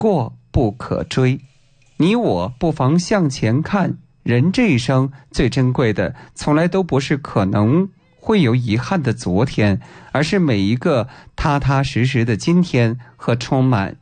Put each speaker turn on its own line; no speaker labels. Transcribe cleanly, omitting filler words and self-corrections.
过不可追。你我不妨向前看，人这一生最珍贵的，从来都不是可能会有遗憾的昨天，而是每一个踏踏实实的今天和充满